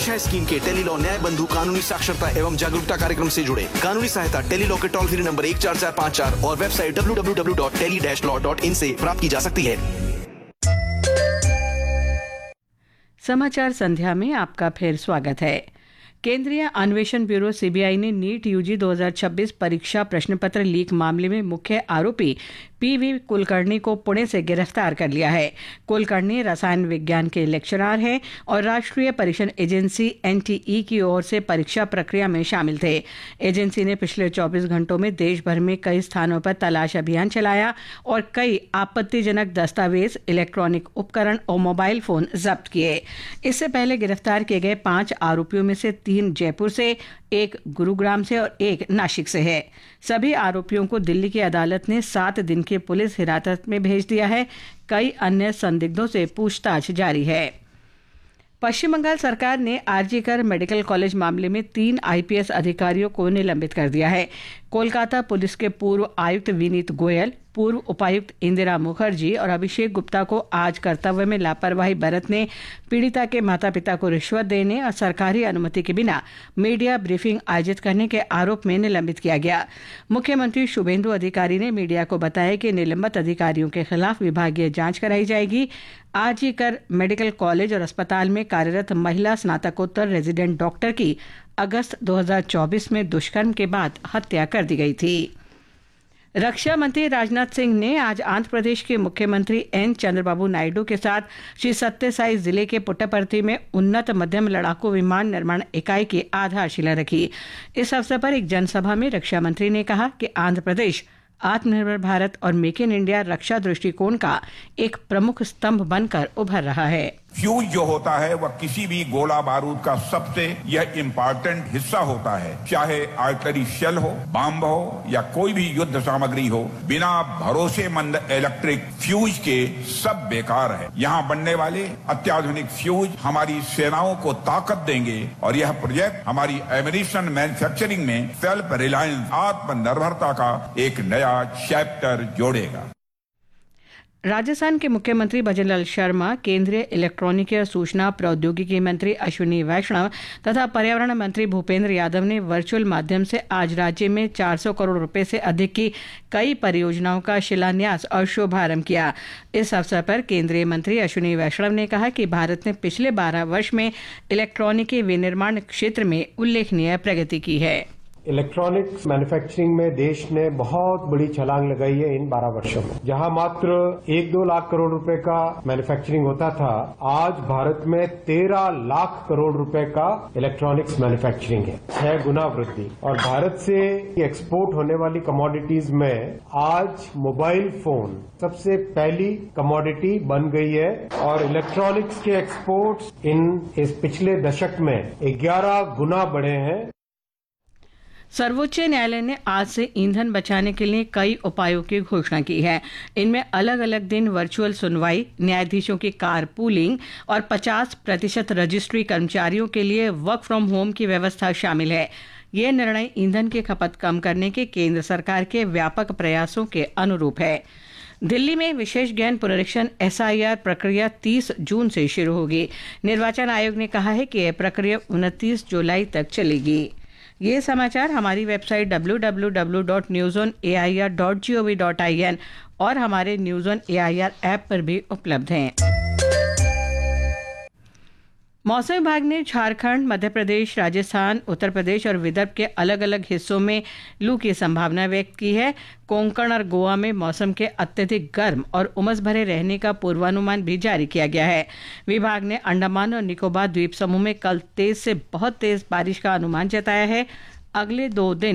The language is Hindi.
दिशा स्कीम के टेलीलॉ न्याय बंधु कानूनी साक्षरता एवं जागरूकता कार्यक्रम से जुड़े। कानूनी सहायता टेलीलॉ के टोल फ्री नंबर 14454 और वेबसाइट www.tele-law.in से प्राप्त की जा सकती है। समाचार संध्या में आपका फिर स्वागत है। केंद्रीय अन्वेषण ब्यूरो सीबीआई ने नीट यूजी 2026 परीक्षा प्रश्न पत्र लीक मामले में मुख्य आरोपी पीवी कुलकर्णी को पुणे से गिरफ्तार कर लिया है। कुलकर्णी रसायन विज्ञान के लेक्चरर हैं और राष्ट्रीय परीक्षण एजेंसी एनटीई की ओर से परीक्षा प्रक्रिया में शामिल थे। एजेंसी ने पिछले 24 घंटों में देश भर में कई स्थानों पर तलाश अभियान चलाया और कई आपत्तिजनक दस्तावेज, इलेक्ट्रॉनिक उपकरण और मोबाइल फोन जब्त किए। इससे पहले गिरफ्तार किए गए 5 आरोपियों में से 3 जयपुर से, 1 गुरुग्राम से और 1 नासिक से है। सभी आरोपियों को दिल्ली की अदालत ने 7 दिन के पुलिस हिरासत में भेज दिया है। कई अन्य संदिग्धों से पूछताछ जारी है। पश्चिम बंगाल सरकार ने आरजीकर मेडिकल कॉलेज मामले में 3 आईपीएस अधिकारियों को निलंबित कर दिया है। कोलकाता पुलिस के पूर्व आयुक्त विनीत गोयल, पूर्व उपायुक्त इंदिरा मुखर्जी और अभिषेक गुप्ता को आज कर्तव्य में लापरवाही बरतने, पीड़िता के माता पिता को रिश्वत देने और सरकारी अनुमति के बिना मीडिया ब्रीफिंग आयोजित करने के आरोप में निलंबित किया गया। मुख्यमंत्री शुभेंदु अधिकारी ने मीडिया को बताया कि निलंबित अधिकारियों के खिलाफ विभागीय जांच कराई जाएगी। आरजीकर मेडिकल कॉलेज और अस्पताल में कार्यरत महिला स्नातकोत्तर रेजिडेंट डॉक्टर की अगस्त 2024 में दुष्कर्म के बाद हत्या कर दी गई थी। रक्षा मंत्री राजनाथ सिंह ने आज आंध्र प्रदेश के मुख्यमंत्री एन चंद्रबाबू नायडू के साथ श्री सत्यसाई जिले के पुट्टपर्ती में उन्नत मध्यम लड़ाकू विमान निर्माण इकाई की आधारशिला रखी। इस अवसर पर एक जनसभा में रक्षा मंत्री ने कहा कि आंध्र प्रदेश आत्मनिर्भर भारत और मेक इन इंडिया रक्षा दृष्टिकोण का एक प्रमुख स्तंभ बनकर उभर रहा है। फ्यूज जो होता है वह किसी भी गोला बारूद का सबसे यह इम्पोर्टेंट हिस्सा होता है। चाहे आर्टिलरी शेल हो, बम हो या कोई भी युद्ध सामग्री हो, बिना भरोसेमंद इलेक्ट्रिक फ्यूज के सब बेकार है। यहाँ बनने वाले अत्याधुनिक फ्यूज हमारी सेनाओं को ताकत देंगे और यह प्रोजेक्ट हमारी एमिनिशन मैन्युफैक्चरिंग में सेल्फ रिलायंस, आत्मनिर्भरता का एक नया चैप्टर जोड़ेगा। राजस्थान के मुख्यमंत्री भजनलाल शर्मा, केंद्रीय इलेक्ट्रॉनिकी और सूचना प्रौद्योगिकी मंत्री अश्विनी वैष्णव तथा पर्यावरण मंत्री भूपेंद्र यादव ने वर्चुअल माध्यम से आज राज्य में 400 करोड़ रुपए से अधिक की कई परियोजनाओं का शिलान्यास और शुभारंभ किया। इस अवसर पर केंद्रीय मंत्री अश्विनी वैष्णव ने कहा कि भारत ने पिछले 12 वर्ष में इलेक्ट्रॉनिकी विनिर्माण क्षेत्र में उल्लेखनीय प्रगति की है। इलेक्ट्रॉनिक्स मैन्युफैक्चरिंग में देश ने बहुत बड़ी छलांग लगाई है इन 12 वर्षों में। जहां मात्र 1-2 लाख करोड़ रुपए का मैन्युफैक्चरिंग होता था, आज भारत में 13 लाख करोड़ रुपए का इलेक्ट्रॉनिक्स मैन्युफैक्चरिंग है, 6 गुना वृद्धि। और भारत से एक्सपोर्ट होने वाली कमोडिटीज में आज मोबाइल फोन सबसे पहली कमोडिटी बन गई है और इलेक्ट्रॉनिक्स के एक्सपोर्ट्स इस पिछले दशक में 11 गुना बढ़े हैं। सर्वोच्च न्यायालय ने आज से ईंधन बचाने के लिए कई उपायों की घोषणा की है। इनमें अलग अलग दिन वर्चुअल सुनवाई, न्यायाधीशों की कार पूलिंग और 50% रजिस्ट्री कर्मचारियों के लिए वर्क फ्रॉम होम की व्यवस्था शामिल है। यह निर्णय ईंधन की खपत कम करने के केंद्र सरकार के व्यापक प्रयासों के अनुरूप है। दिल्ली में विशेष गहन पुनरीक्षण एसआईआर प्रक्रिया 30 जून से शुरू होगी। निर्वाचन आयोग ने कहा है कि यह प्रक्रिया 29 जुलाई तक चलेगी। ये समाचार हमारी वेबसाइट www.newsonair.gov.in और हमारे न्यूज़ ऑन एआईआर ऐप पर भी उपलब्ध हैं। मौसम विभाग ने झारखंड, मध्य प्रदेश, राजस्थान, उत्तर प्रदेश और विदर्भ के अलग अलग हिस्सों में लू की संभावना व्यक्त की है। कोंकण और गोवा में मौसम के अत्यधिक गर्म और उमस भरे रहने का पूर्वानुमान भी जारी किया गया है। विभाग ने अंडमान और निकोबार द्वीप समूह में कल तेज से बहुत तेज बारिश का अनुमान जताया है। अगले 2 दिन